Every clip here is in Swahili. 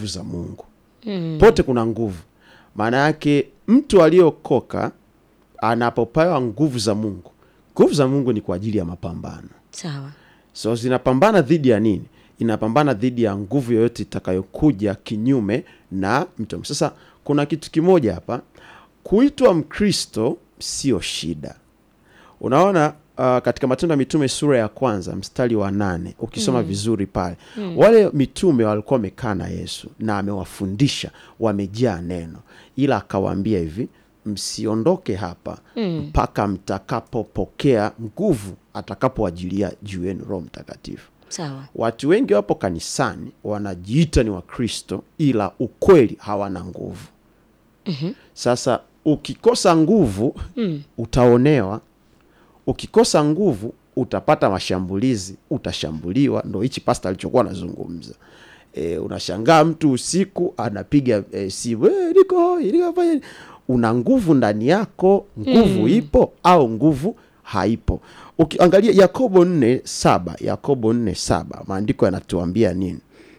nguvu za Mungu. Pote kuna nguvu. Maana yake mtu aliyokoka anapopewa nguvu za Mungu. Nguvu za Mungu ni kwa ajili ya mapambano. Sawa. So zinapambana dhidi ya nini? Inapambana dhidi ya nguvu yoyote itakayokuja kinyume na mtu. Sasa kuna kitu kimoja hapa, kuitwa Mkristo sio shida. Unaona katika Matendo ya Mitume sura ya 1 mstari wa 8 ukisoma vizuri pale, wale mitume walikuwa wamekaa na Yesu na amewafundisha, wamejaa neno, ila akawaambia hivi, msiondoke hapa mpaka mtakapopokea nguvu atakapoajilia juu yenu Roho Mtakatifu. Sawa. Watu wengi wapo kanisani wanajiita ni Wakristo ila ukweli hawana nguvu. Sasa ukikosa nguvu utaonewa. Ukikosa nguvu utapata mashambulizi, utashambuliwa. Ndo hichi pastor alichokuwa anazungumza. Unashangaa mtu usiku anapiga simu, niko fanya. Una nguvu ndani yako, nguvu ipo au nguvu haipo? Ukiangalia Yakobo 4:7, maandiko yanatuambia nini?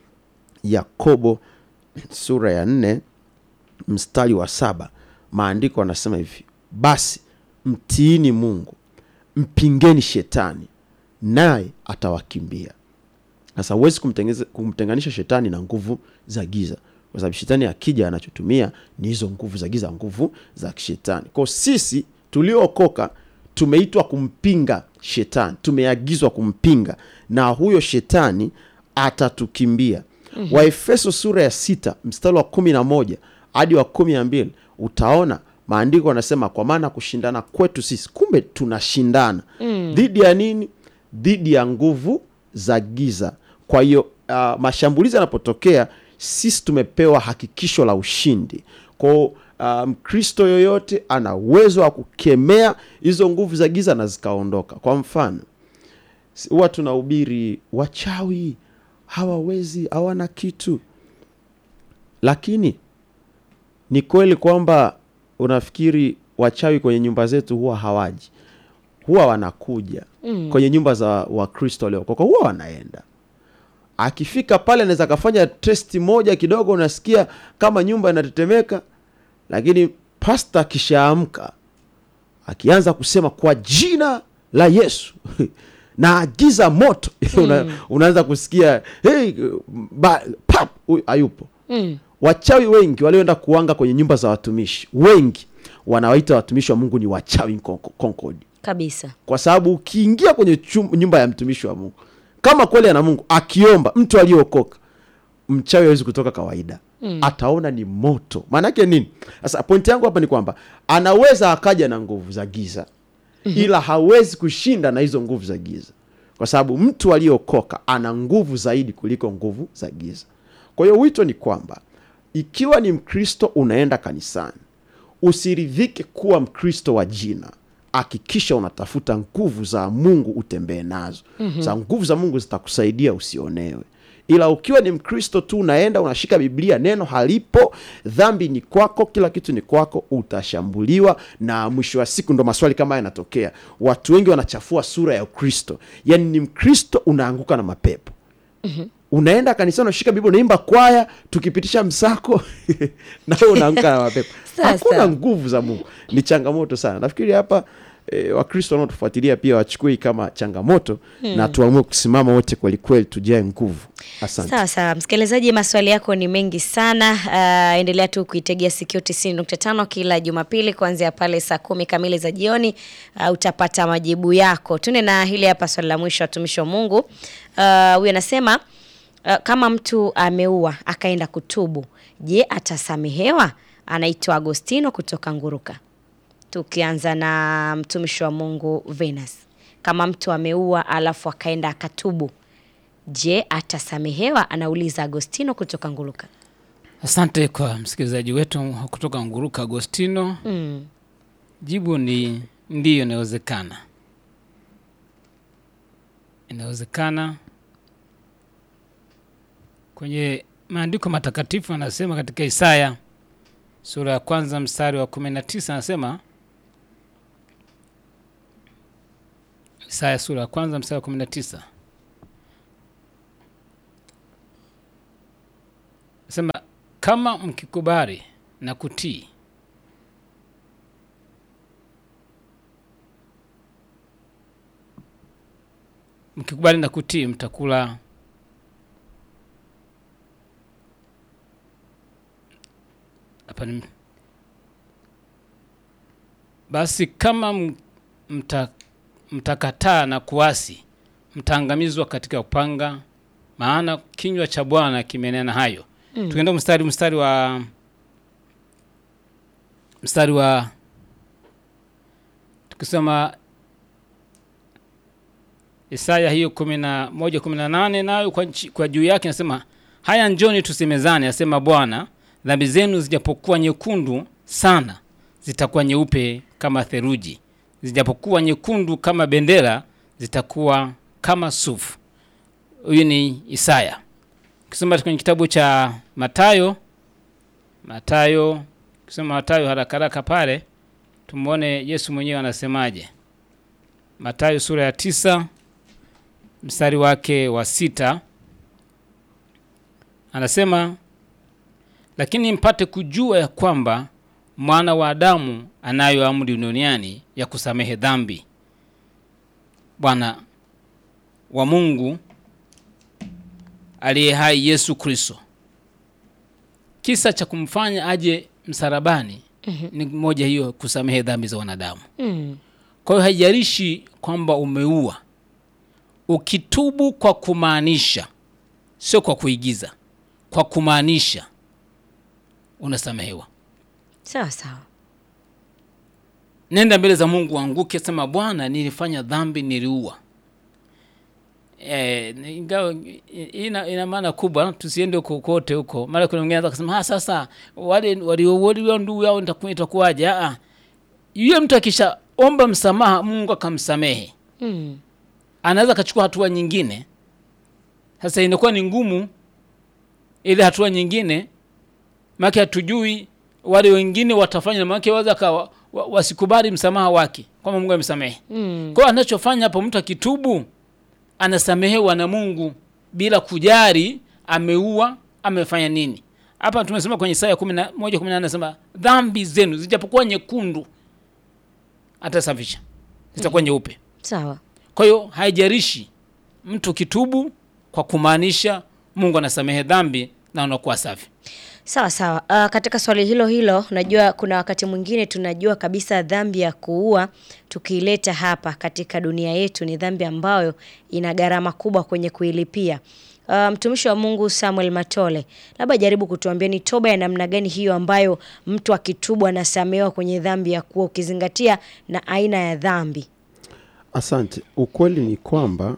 Yakobo sura ya 4 mstari wa 7, maandiko yanasema hivi, basi mtiini Mungu, mpingeni shetani naye atawakimbia. Sasa huwezi kumtenganisha shetani na nguvu za giza, kwa sababu shetani akija anachotumia ni hizo nguvu za giza, nguvu za kishetani. Kwa sisi tuliookoka tumeitwa kumpinga shetani, tumeagizwa kumpinga, na huyo shetani atatukimbia. Waefeso sura ya 6 mstari wa 11 hadi wa 12 utaona maandiko yanasema, kwa maana kushindana kwetu sisi, kumbe tunashindana dhidi ya nini? Dhidi ya nguvu za giza. Kwa hiyo mashambulizi yanapotokea, sisi tumepewa hakikisho la ushindi. Kwa Mkristo yoyote ana uwezo wa kukemea hizo nguvu za giza na zikaondoka. Kwa mfano, huwa tunahubiri wachawi hawawezi, hawana kitu. Lakini ni kweli kwamba unafikiri wachawi kwenye nyumba zetu huwa hawaji? Huwa wanakuja. Kwenye nyumba za Wakristo leo huwa wanaenda. Akifika pale anaweza kafanya testi moja kidogo, unasikia kama nyumba inatetemeka, lakini pastor akishaamka akianza kusema kwa jina la Yesu na agiza moto, unaanza kusikia pap, hayupo. Wachawi wengi walioenda kuanga kwenye nyumba za watumishi, wengi wanawaita watumishi wa Mungu ni wachawi Concord kabisa, kwa sababu ukiingia kwenye nyumba ya mtumishi wa Mungu kama kweli ana Mungu, akiomba, mtu aliyokoka, mchawi hawezi kutoka kawaida. Ataona ni moto. Maana yake nini? Sasa pointi yangu hapa ni kwamba anaweza akaja na nguvu za giza, ila hawezi kushinda na hizo nguvu za giza, kwa sababu mtu aliyokoka ana nguvu zaidi kuliko nguvu za giza. Kwa hiyo wito ni kwamba ikiwa ni Mkristo unaenda kanisani, usiridhike kuwa Mkristo wa jina. Hakikisha unatafuta nguvu za Mungu utembee nazo. Za nguvu za Mungu zitakusaidia usionewe. Ila ukiwa ni Mkristo tu unaenda unashika Biblia, neno halipo, dhambi ni kwako, kila kitu ni kwako, utashambuliwa. Na mwisho wa siku ndo maswali kama yanatokea. Watu wengi wanachafua sura ya Ukristo. Yaani ni Mkristo unaanguka na mapepo. Unaenda kanisani unashika Biblia, unaimba kwaya, tukipitisha msako na unaanguka na mapepo. Hakuna nguvu za Mungu. Ni changamoto sana. Nafikiri hapa Wakristo wanaotufuatilia pia wachukue kama changamoto na tuamue kusimama wote kweli kweli, tujae nguvu. Asante. Sawa sawa. Msikilizaji, maswali yako ni mengi sana. Endelea tu kuitegea sikio 90.5 kila Jumapili kuanzia pale saa 10 kamili za jioni. Utapata majibu yako. Tune na hili hapa swali la mwisho, watumishi wa Mungu. Huyu anasema kama mtu ameua akaenda kutubu, je, atasamehewa? Anaitwa Agostino kutoka Nguruka. Tukianza na mtumishi wa Mungu Venus. Kama mtu ameua alafu akaenda akatubu, je, atasamehewa? Anauliza Agostino kutoka Nguruka. Asante kwa msikilizaji wetu kutoka Nguruka Agostino. Jibu ni ndiyo, inawezekana. Inawezekana. Kwenye maandiko matakatifu anasema katika Isaya sura ya 1 mstari wa 19 anasema, Isaya sura ya 1 mstari wa 19, Sema kama mkikubali na kutii, mtakula basi kama mtakataa na kuasi, mtaangamizwa katika upanga, maana kinywa cha Bwana kimenena hayo. Tukienda mstari wa tukisema Isaya hiyo 11:18 nayo kwa juu yake nasema, haya njoni tusemezane, asema Bwana, dhambi zenu zijapokuwa nyekundu sana, zitakuwa nyeupe kama theluji, zijapokuwa nyekundu kama bendera, zitakuwa kama sufu. Huyu ni Isaya. Kisoma kwenye kitabu cha Mathayo, kisoma Mathayo haraka pale, tumuone Yesu mwenyewe anasemaje. Mathayo sura ya 9 mstari wake wa 6 anasema, lakini mpate kujua ya kwamba Mwana wa Adamu anayo amri duniani ya kusamehe dhambi. Bwana wa Mungu aliye hai, Yesu Kristo, kisa cha kumfanya aje msalabani ni moja hiyo, kusamehe dhambi za wanadamu. Kwa hiyo haijalishi kwamba umeua, ukitubu kwa kumaanisha, sio kwa kuigiza, kwa kumaanisha, unasamehewa. Sawa sawa. Nenda mbele za Mungu, anguke, sema Bwana, nilifanya dhambi, niliua. Ingawa ina maana kubwa, tusiende huko kote huko. Mara kuna mwingine anataka kusema sasa wale ndugu yao itakuwaje? Yule mtu akisha omba msamaha, Mungu akamsamehe, anaweza kachukua hatua nyingine. Sasa inakuwa ni ngumu ile hatua nyingine, maana hatujui wale wengine watafanya, maana waweza wasikubali msamaha wake kama Mungu amsamehe. Kwa anachofanya hapo, mtu akitubu anasamehewa na Mungu bila kujali ameua, amefanya nini. Hapa tumesema kwenye Isaya 11:18 anasema, dhambi zenu zijapokuwa nyekundu atasafisha, zitakuwa nyeupe. Sawa. Kwa hiyo haijarishi, mtu kitubu kwa kumaanisha, Mungu anasamehe dhambi na unakuwa safi. Sawa sawa. Katika swali hilo najua kuna wakati mwingine tunajua kabisa dhambi ya kuua tukiileta hapa katika dunia yetu ni dhambi ambayo ina gharama kubwa kwenye kuilipia. Mtumishi wa Mungu Samuel Matole, labda jaribu kutuambia ni toba ya namna gani hiyo ambayo mtu akitubu anasamehewa kwenye dhambi ya kuua, ukizingatia na aina ya dhambi. Asante. Ukweli ni kwamba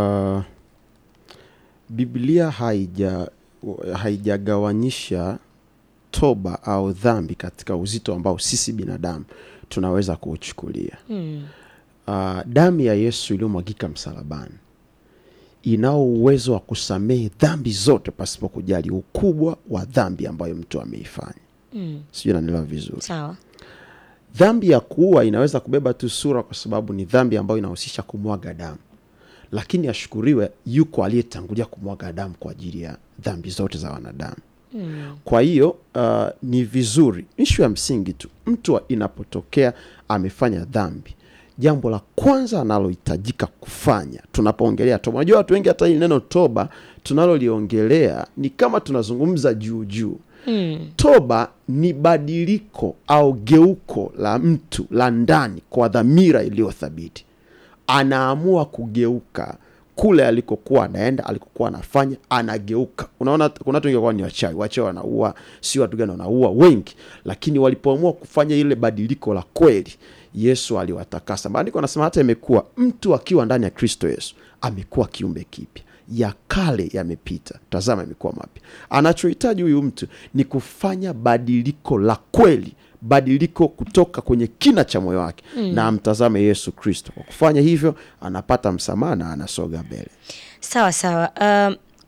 Biblia haijagawanyisha toba au dhambi katika uzito ambao sisi binadamu tunaweza kuuchukulia. Damu ya Yesu iliyomwagika msalabani inao uwezo wa kusamehe dhambi zote pasipo kujali ukubwa wa dhambi ambayo mtu ameifanya. Sijui nanielewa vizuri. Sawa. Dhambi ya kuua inaweza kubeba tu sura kwa sababu ni dhambi ambayo inahusisha kumwaga damu. Lakini ashukuriwe yuko aliyetangulia kumwaga damu kwa ajili ya dhambi zote za wanadamu. Kwa hiyo ni vizuri, issue ya msingi tu, mtu inapotokea amefanya dhambi, jambo la kwanza analohitajika kufanya tunapoongelea toba. Unajua watu wengi hata hili neno toba tunaloliongelea ni kama tunazungumza juu. Toba ni badiliko au geuko la mtu la ndani kwa dhamira iliyothabiti. Anaamua kugeuka kule alikokuwa anaenda, alikokuwa anafanya, anageuka. Unaona kuna watu wengi kwa ni wachawi wanaua, si watu gani wanaua wengi, lakini walipoamua kufanya ile badiliko la kweli, Yesu aliwatakasa. Maandiko yanasema hata imekuwa mtu akiwa ndani ya Kristo Yesu amekuwa kiumbe kipya, ya kale yamepita, tazama imekuwa mapya. Anachohitaji huyu mtu ni kufanya badiliko la kweli, badiliko kutoka kwenye kina cha moyo wake, na amtazame Yesu Kristo. Kwa kufanya hivyo anapata msamaha na anasoga mbele. Sawa sawa.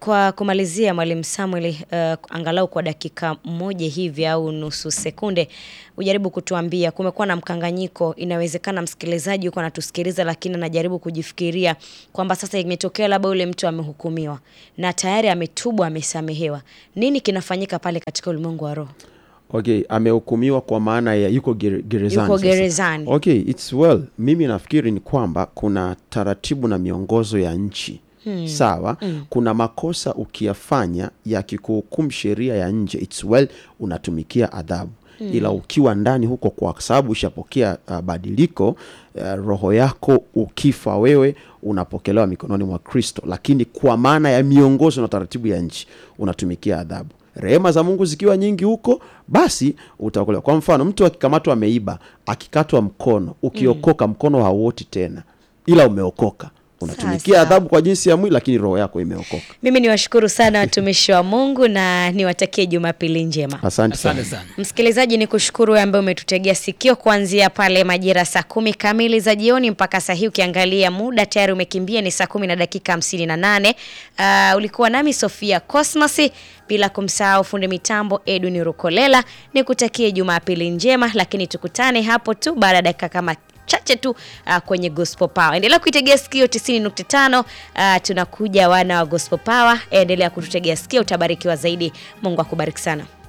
Kwa kumalizia Mwalimu Samuel, angalau kwa dakika moja hivi au nusu sekunde, ujaribu kutuambia, kumekuwa na mkanganyiko, inawezekana msikilizaji yuko anatusikiliza lakini anajaribu kujifikiria kwamba sasa imetokea labda yule mtu amehukumiwa na tayari ametubu, amesamehewa. Nini kinafanyika pale katika ulimwengu wa roho? Okay, amehukumiwa kwa maana ya yuko gerezani. Yuko gerezani. Okay, it's well. Mimi nafikiri ni kwamba kuna taratibu na miongozo ya nchi. Sawa, kuna makosa ukiyafanya yakikuhukumu sheria ya nje, it's well, unatumikia adhabu. Ila ukiwa ndani huko, kwa sababu ushapokea badiliko, roho yako ukifa wewe unapokelewa mikononi mwa Kristo, lakini kwa maana ya miongozo na taratibu ya nchi unatumikia adhabu. Rehema za Mungu zikiwa nyingi huko, basi utaokolewa. Kwa mfano, mtu akikamatwa ameiba, akikatwa mkono, ukiokoka mkono hauoti tena, ila umeokoka. Unatumikia adhabu kwa jinsi ya mwili, lakini roho yako imeokoka. Mimi niwashukuru sana watumishi wa Mungu na niwatakie Jumapili njema. Asante sana. Msikilizaji, ni kushukuru wewe ambaye umetutegea sikio kuanzia pale majira saa 10 kamili za jioni mpaka saa hii. Ukiangalia muda tayari umekimbia, ni saa 10 na dakika 58. Ulikuwa nami Sofia Cosmas, bila kumsahau fundi mitambo Edwin Rukolela. Nikutakie Jumapili njema, lakini tukutane hapo tu baada ya dakika kama chache tu kwenye Gospel Power. Endelea kuitegea sikio 90.5. Tunakuja wana wa Gospel Power. Endelea kututegea sikio, utabarikiwa zaidi. Mungu akubariki sana.